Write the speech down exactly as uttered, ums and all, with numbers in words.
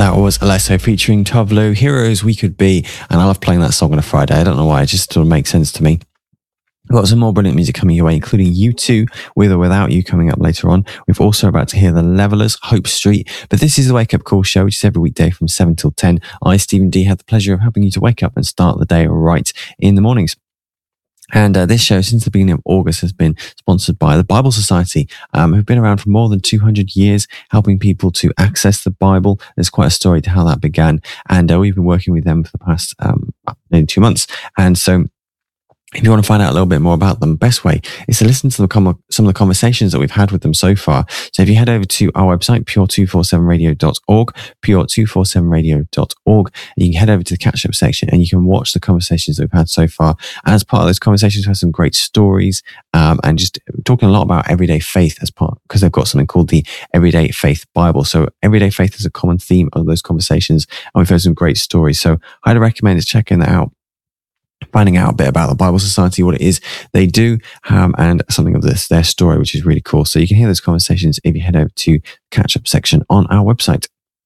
That was Alesso featuring Tovlu, Heroes We Could Be, and I love playing that song on a Friday. I don't know why, it just sort of makes sense to me. We've got some more brilliant music coming your way, including U two, With or Without You, coming up later on. We've also about to hear The Levellers, Hope Street. But this is the Wake Up Call show, which is every weekday from seven till ten. I, Stephen D, have the pleasure of helping you to wake up and start the day right in the mornings. And uh, this show, since the beginning of August, has been sponsored by the Bible Society, um, who've been around for more than two hundred years, helping people to access the Bible. There's quite a story to how that began. And uh, we've been working with them for the past um, nearly two months. And so if you want to find out a little bit more about them, best way is to listen to the com- some of the conversations that we've had with them so far. So if you head over to our website, pure two forty-seven radio dot org, pure two forty-seven radio dot org, and you can head over to the catch-up section and you can watch the conversations that we've had so far. And as part of those conversations, we have some great stories um, and just talking a lot about everyday faith as part, because they've got something called the Everyday Faith Bible. So everyday faith is a common theme of those conversations, and we've heard some great stories. So I'd recommend is checking that out, finding out a bit about the Bible Society, what it is they do, um, and something of this, their story, which is really cool. So you can hear those conversations if you head over to the catch-up section on our website.